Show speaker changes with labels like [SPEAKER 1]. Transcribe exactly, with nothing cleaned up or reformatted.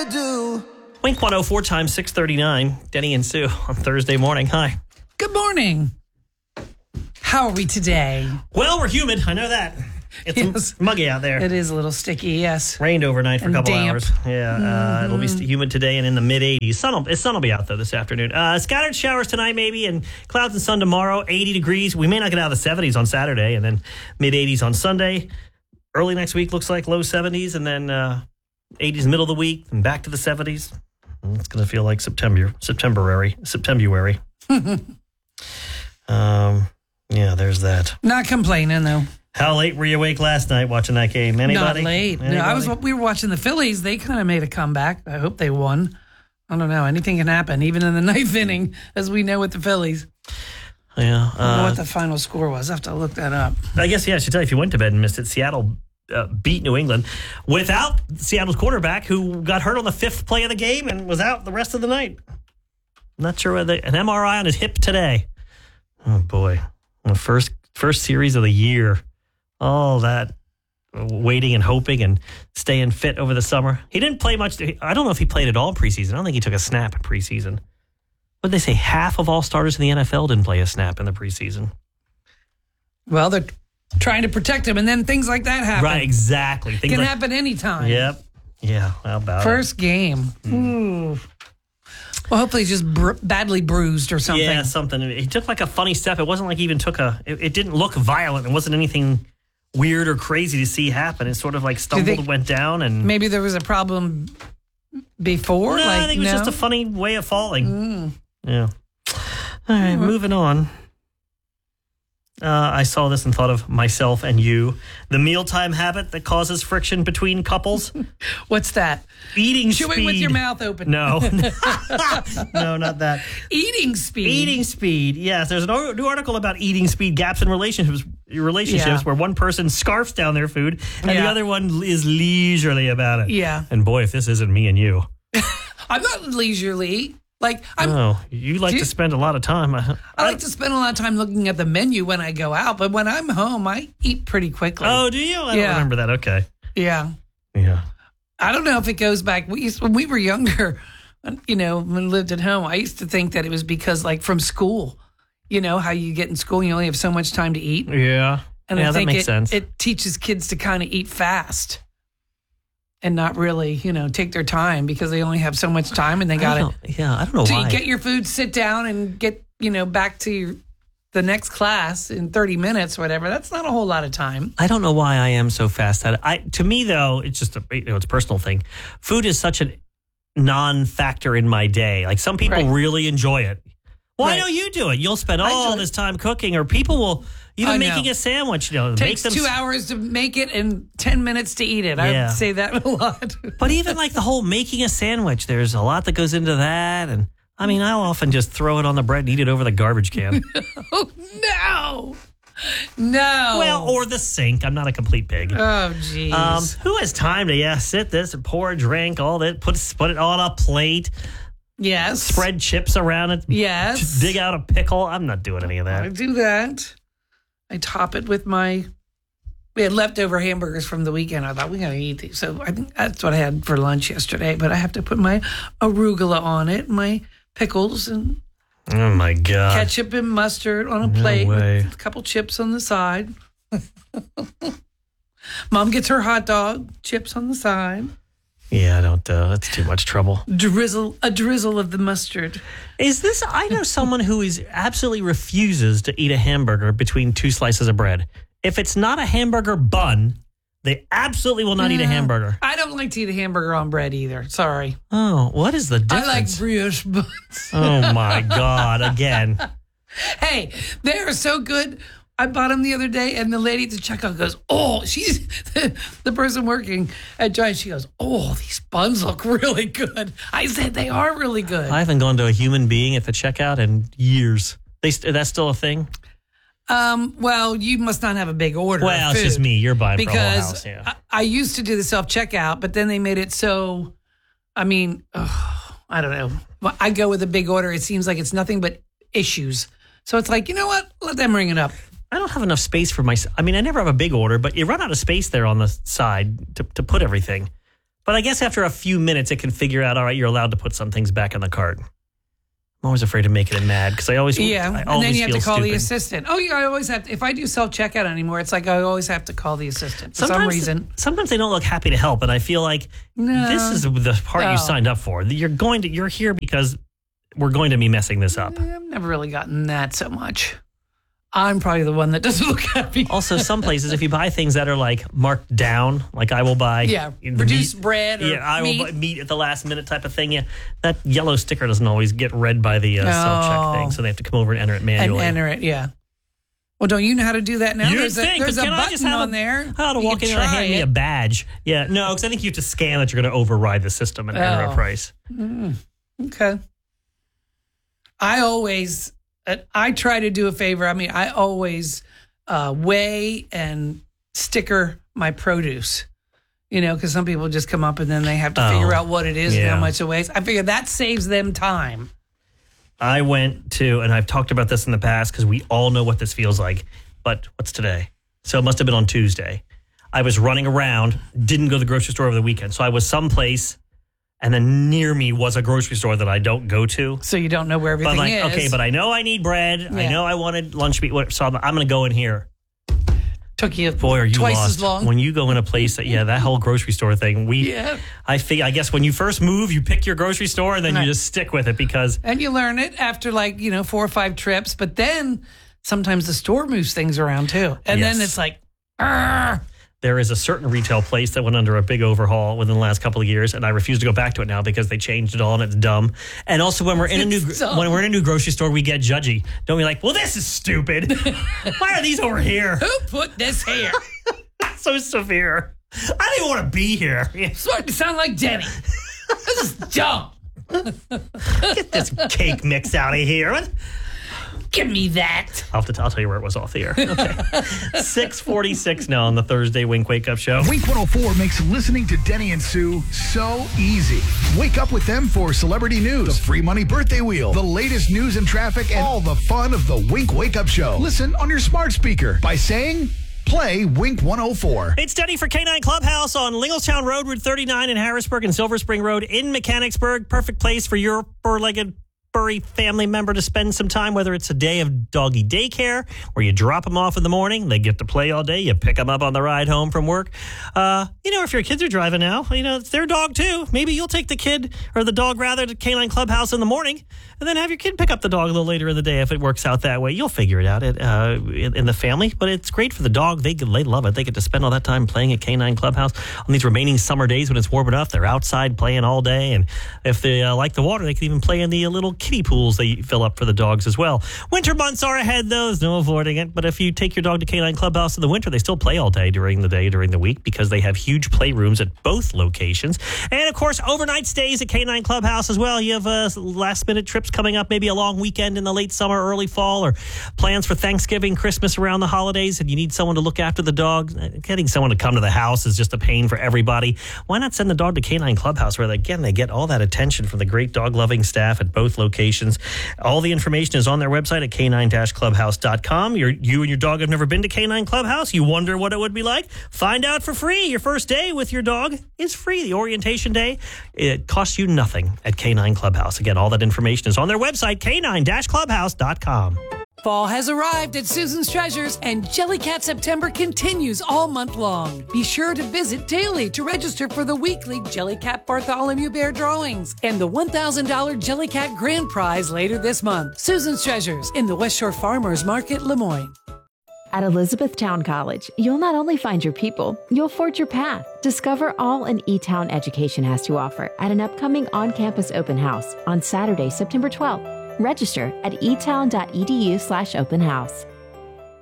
[SPEAKER 1] do.
[SPEAKER 2] Wink one oh four times six thirty-nine. Denny and Sue on Thursday morning. Hi.
[SPEAKER 3] Good morning. How are we today?
[SPEAKER 2] Well, we're humid. I know that. It's
[SPEAKER 3] Yes.
[SPEAKER 2] muggy out there.
[SPEAKER 3] It is a little sticky, yes.
[SPEAKER 2] Rained overnight for
[SPEAKER 3] And
[SPEAKER 2] a couple
[SPEAKER 3] damp.
[SPEAKER 2] hours. Yeah, uh, it'll be st- humid today and in the mid eighties. Sun will, sun will be out, though, this afternoon. Uh, scattered showers tonight, maybe, and clouds and sun tomorrow. eighty degrees. We may not get out of the seventies on Saturday, and then mid eighties on Sunday. Early next week looks like low seventies, and then uh, eighties middle of the week, and back to the seventies. It's going to feel like September, September-ary, September-ary. um, yeah, there's that.
[SPEAKER 3] Not complaining, though.
[SPEAKER 2] How late were you awake last night watching that game? Anybody?
[SPEAKER 3] Not late.
[SPEAKER 2] Anybody?
[SPEAKER 3] No, I was. We were watching the Phillies. They kind of made a comeback. I hope they won. I don't know. Anything can happen, even in the ninth inning, as we know with the Phillies.
[SPEAKER 2] Yeah.
[SPEAKER 3] I don't know
[SPEAKER 2] Uh,
[SPEAKER 3] what the final score was. I have to look that up.
[SPEAKER 2] I guess, yeah, I should tell you, if you went to bed and missed it, Seattle uh, beat New England without Seattle's quarterback, who got hurt on the fifth play of the game and was out the rest of the night. Not sure whether an M R I on his hip today. Oh, boy. The first, first series of the year. All that waiting and hoping and staying fit over the summer. He didn't play much. I don't know if he played at all in preseason. I don't think he took a snap in preseason. What did they say? Half of all starters in the N F L didn't play a snap in the preseason.
[SPEAKER 3] Well, they're trying to protect him, and then things like that happen.
[SPEAKER 2] Right, exactly. Things
[SPEAKER 3] Can
[SPEAKER 2] like,
[SPEAKER 3] happen anytime.
[SPEAKER 2] Yep. Yeah, how about
[SPEAKER 3] First game.
[SPEAKER 2] Mm.
[SPEAKER 3] Ooh. Well, hopefully he's just br- badly bruised or
[SPEAKER 2] it?
[SPEAKER 3] something.
[SPEAKER 2] Yeah, something. He took like a funny step. It wasn't like he even took a, it, it didn't look violent. It wasn't anything weird or crazy to see happen. It sort of like stumbled,
[SPEAKER 3] think
[SPEAKER 2] went down, and
[SPEAKER 3] Maybe there was a problem before?
[SPEAKER 2] no,
[SPEAKER 3] like,
[SPEAKER 2] I think it was
[SPEAKER 3] no?
[SPEAKER 2] just a funny way of falling.
[SPEAKER 3] Mm.
[SPEAKER 2] Yeah. All right, moving on. Uh, I saw this and thought of myself and you. The mealtime habit that causes friction between couples.
[SPEAKER 3] What's that?
[SPEAKER 2] Eating
[SPEAKER 3] Chewing
[SPEAKER 2] speed.
[SPEAKER 3] with your mouth open.
[SPEAKER 2] No. No, not that.
[SPEAKER 3] Eating speed.
[SPEAKER 2] Eating speed. Yes, there's a new article about eating speed gaps in relationships relationships
[SPEAKER 3] Yeah.
[SPEAKER 2] where one person scarfs down their food and the
[SPEAKER 3] Yeah.
[SPEAKER 2] other one is leisurely about it.
[SPEAKER 3] Yeah.
[SPEAKER 2] And boy, if this isn't me and you.
[SPEAKER 3] I'm not leisurely. Like, I'm,
[SPEAKER 2] Oh, you like
[SPEAKER 3] Do
[SPEAKER 2] to
[SPEAKER 3] you-
[SPEAKER 2] spend a lot of time. I,
[SPEAKER 3] I like to spend a lot of time looking at the menu when I go out, but when I'm home, I eat pretty quickly.
[SPEAKER 2] oh, do you? I
[SPEAKER 3] Yeah.
[SPEAKER 2] don't remember that. Okay.
[SPEAKER 3] Yeah.
[SPEAKER 2] Yeah.
[SPEAKER 3] I don't know if it goes back. We used, when we were younger, you know, when we lived at home, I used to think that it was because, like, from school, you know, how you get in school, you only have so much time to eat.
[SPEAKER 2] Yeah.
[SPEAKER 3] And
[SPEAKER 2] yeah,
[SPEAKER 3] I think
[SPEAKER 2] that makes
[SPEAKER 3] it,
[SPEAKER 2] sense.
[SPEAKER 3] it teaches kids to kind of eat fast and not really, you know, take their time because they only have so much time and they
[SPEAKER 2] I
[SPEAKER 3] got
[SPEAKER 2] don't-
[SPEAKER 3] to
[SPEAKER 2] Yeah, I don't know
[SPEAKER 3] so
[SPEAKER 2] why.
[SPEAKER 3] you get your food, sit down, and get, you know, back to your, the next class in thirty minutes, whatever. That's not a whole lot of time.
[SPEAKER 2] I don't know why I am so fast at it. I, to me, though, it's just a, you know, it's a personal thing. Food is such a non-factor in my day. Like some people
[SPEAKER 3] Right.
[SPEAKER 2] really enjoy it. Well, I
[SPEAKER 3] Right.
[SPEAKER 2] know you do it. You'll spend
[SPEAKER 3] I
[SPEAKER 2] all
[SPEAKER 3] do it.
[SPEAKER 2] this time cooking, or people will
[SPEAKER 3] I
[SPEAKER 2] even
[SPEAKER 3] know.
[SPEAKER 2] making a sandwich. You know,
[SPEAKER 3] Takes
[SPEAKER 2] make them.
[SPEAKER 3] two hours to make it and ten minutes to eat it. I
[SPEAKER 2] Yeah.
[SPEAKER 3] would say that a lot.
[SPEAKER 2] But even like the whole making a sandwich, there's a lot that goes into that. And I mean, I'll often just throw it on the bread and eat it over the garbage can.
[SPEAKER 3] Oh, no. No.
[SPEAKER 2] Well, or the sink. I'm not a complete pig.
[SPEAKER 3] Oh, jeez.
[SPEAKER 2] Um, who has time to yeah sit this and pour a drink, all that, put put it on a plate,
[SPEAKER 3] yes.
[SPEAKER 2] spread chips around it,
[SPEAKER 3] Yes.
[SPEAKER 2] just dig out a pickle. I'm not doing any of
[SPEAKER 3] I
[SPEAKER 2] that.
[SPEAKER 3] do that. I top it with my. We had leftover hamburgers from the weekend. I thought we gotta eat these, so I think that's what I had for lunch yesterday. But I have to put my arugula on it, my pickles, and
[SPEAKER 2] Oh my god!
[SPEAKER 3] ketchup and mustard on a plate
[SPEAKER 2] way.
[SPEAKER 3] with a couple chips on the side. Mom gets her hot dog, chips on the side.
[SPEAKER 2] Yeah, I don't. Uh, that's too much trouble.
[SPEAKER 3] Drizzle a drizzle of the mustard.
[SPEAKER 2] Is this? I know someone who is absolutely refuses to eat a hamburger between two slices of bread. If it's not a hamburger bun, they absolutely will not eat a hamburger.
[SPEAKER 3] I don't like to eat a hamburger on bread either. Sorry.
[SPEAKER 2] Oh, what is the
[SPEAKER 3] I
[SPEAKER 2] difference?
[SPEAKER 3] like brioche buns.
[SPEAKER 2] Oh my god! Again.
[SPEAKER 3] Hey, they are so good. I bought them the other day, and the lady at the checkout goes, "Oh, she's the, the person working at Giant." She goes, "Oh, these buns look really good." I said they are really good.
[SPEAKER 2] I haven't gone to a human being at the checkout in years. They st- that's still a thing.
[SPEAKER 3] Um, well, you must not have a big order.
[SPEAKER 2] Well,
[SPEAKER 3] of
[SPEAKER 2] it's just
[SPEAKER 3] food,
[SPEAKER 2] me. You're buying for a whole
[SPEAKER 3] because
[SPEAKER 2] house. Yeah.
[SPEAKER 3] I, I used to do the self checkout, but then they made it so. I mean, ugh, I don't know. Well, I go with a big order. It seems like it's nothing but issues. So it's like, you know what? Let them ring it up.
[SPEAKER 2] I don't have enough space for my. I mean, I never have a big order, but you run out of space there on the side to, to put everything. But I guess after a few minutes, it can figure out, all right, you're allowed to put some things back in the cart. I'm always afraid of making it mad because I always
[SPEAKER 3] yeah,
[SPEAKER 2] I
[SPEAKER 3] and
[SPEAKER 2] always
[SPEAKER 3] then you have to call
[SPEAKER 2] stupid.
[SPEAKER 3] the assistant. Oh, yeah, I always have to. If I do self checkout anymore, it's like I always have to call the assistant for
[SPEAKER 2] sometimes,
[SPEAKER 3] some reason.
[SPEAKER 2] Sometimes they don't look happy to help, and I feel like
[SPEAKER 3] No.
[SPEAKER 2] this is the part
[SPEAKER 3] Oh.
[SPEAKER 2] you signed up for. You're going to you're here because we're going to be messing this up.
[SPEAKER 3] I've never really gotten that so much. I'm probably the one that doesn't look happy.
[SPEAKER 2] Also, some places, if you buy things that are like marked down, like I will buy,
[SPEAKER 3] Yeah,
[SPEAKER 2] the
[SPEAKER 3] reduced
[SPEAKER 2] meat-
[SPEAKER 3] bread or
[SPEAKER 2] yeah, I will
[SPEAKER 3] meat.
[SPEAKER 2] buy meat at the last minute type of thing. Yeah, that yellow sticker doesn't always get read by the uh, self check
[SPEAKER 3] No.
[SPEAKER 2] thing, so they have to come over and enter it
[SPEAKER 3] and
[SPEAKER 2] manually.
[SPEAKER 3] enter it, yeah. Well, don't you know how to do that now?
[SPEAKER 2] You'd
[SPEAKER 3] there's
[SPEAKER 2] think,
[SPEAKER 3] a, there's
[SPEAKER 2] 'cause
[SPEAKER 3] a
[SPEAKER 2] can I
[SPEAKER 3] button
[SPEAKER 2] just have
[SPEAKER 3] on
[SPEAKER 2] a-
[SPEAKER 3] there.
[SPEAKER 2] How to
[SPEAKER 3] You
[SPEAKER 2] walk
[SPEAKER 3] can
[SPEAKER 2] in and
[SPEAKER 3] try
[SPEAKER 2] hand me
[SPEAKER 3] it.
[SPEAKER 2] a badge? Yeah, no, because I think you have to scan that you're going to override the system and enter a
[SPEAKER 3] Oh.
[SPEAKER 2] price.
[SPEAKER 3] Okay. I always, uh, I try to do a favor. I mean, I always uh, weigh and sticker my produce. You know, because some people just come up and then they have to
[SPEAKER 2] Oh,
[SPEAKER 3] figure out what it is and
[SPEAKER 2] yeah.
[SPEAKER 3] how much it weighs. I figure that saves them time.
[SPEAKER 2] I went to, and I've talked about this in the past because we all know what this feels like, but what's today? So it must have been on Tuesday. I was running around, didn't go to the grocery store over the weekend. So I was someplace, and then near me was a grocery store that I don't go to.
[SPEAKER 3] So you don't know where everything
[SPEAKER 2] But like,
[SPEAKER 3] is.
[SPEAKER 2] okay, but I know I need bread. I
[SPEAKER 3] Yeah.
[SPEAKER 2] know I wanted lunch meat. what- So I'm, I'm going to go in here.
[SPEAKER 3] Took you
[SPEAKER 2] Boy, are you
[SPEAKER 3] twice
[SPEAKER 2] lost
[SPEAKER 3] as long.
[SPEAKER 2] when you go in a place that, yeah, that whole grocery store thing. We,
[SPEAKER 3] Yeah.
[SPEAKER 2] I think, I guess when you first move, you pick your grocery store and then
[SPEAKER 3] Right.
[SPEAKER 2] you just stick with it because
[SPEAKER 3] And you learn it after like, you know, four or five trips. But then sometimes the store moves things around too. And then
[SPEAKER 2] Yes.
[SPEAKER 3] it's like, "Argh."
[SPEAKER 2] there is a certain retail place that went under a big overhaul within the last couple of years, and I refuse to go back to it now because they changed it all and it's dumb. And also, when we're in a new
[SPEAKER 3] It's dumb.
[SPEAKER 2] when we're in a new grocery store, we get judgy. Don't we? Like, well, this is stupid. Why are these over here?
[SPEAKER 3] Who put this here?
[SPEAKER 2] So severe. I don't even want to be here.
[SPEAKER 3] Starting to sound like Denny. This is dumb.
[SPEAKER 2] Get this cake mix out of here. What?
[SPEAKER 3] Give me that.
[SPEAKER 2] I'll, have to, I'll tell you where it was off the air. Okay. six forty-six now on the Thursday Wink Wake Up Show.
[SPEAKER 1] Wink one oh four makes listening to Denny and Sue so easy. Wake up with them for celebrity news, the free money birthday wheel, the latest news and traffic, and all the fun of the Wink Wake Up Show. Listen on your smart speaker by saying, play Wink one oh four.
[SPEAKER 2] It's Denny for K nine Clubhouse on Linglestown Road, Route thirty-nine in Harrisburg and Silver Spring Road in Mechanicsburg. Perfect place for your fur-legged furry family member to spend some time, whether it's a day of doggy daycare where you drop them off in the morning, they get to play all day, you pick them up on the ride home from work. Uh, you know, if your kids are driving now, you know, it's their dog too. Maybe you'll take the kid, or the dog rather, to K nine Clubhouse in the morning and then have your kid pick up the dog a little later in the day if it works out that way. You'll figure it out it, uh, in, in the family, but it's great for the dog. They, they love it. They get to spend all that time playing at K nine Clubhouse on these remaining summer days when it's warm enough. They're outside playing all day, and if they uh, like the water, they can even play in the uh, little kiddie pools they fill up for the dogs as well. Winter months are ahead, though. There's no avoiding it. But if you take your dog to K nine Clubhouse in the winter, they still play all day during the day, during the week, because they have huge playrooms at both locations. And, of course, overnight stays at K nine Clubhouse as well. You have uh, last-minute trips coming up, maybe a long weekend in the late summer, early fall, or plans for Thanksgiving, Christmas, around the holidays, and you need someone to look after the dog. Getting someone to come to the house is just a pain for everybody. Why not send the dog to K nine Clubhouse, where, again, they get all that attention from the great dog-loving staff at both locations. All the information is on their website at K nine clubhouse dot com. You're, you and your dog have never been to K nine Clubhouse? You wonder what it would be like? Find out for free. Your first day with your dog is free. The orientation day, it costs you nothing at K nine Clubhouse. Again, all that information is on their website, K nine clubhouse dot com.
[SPEAKER 3] Fall has arrived at Susan's Treasures, and Jellycat September continues all month long. Be sure to visit daily to register for the weekly Jellycat Bartholomew Bear drawings and the one thousand dollars Jellycat Grand Prize later this month. Susan's Treasures in the West Shore Farmers Market, Lemoyne.
[SPEAKER 4] At Elizabethtown College, you'll not only find your people, you'll forge your path. Discover all an E-Town education has to offer at an upcoming on-campus open house on Saturday, September twelfth. Register at etown.edu slash open house.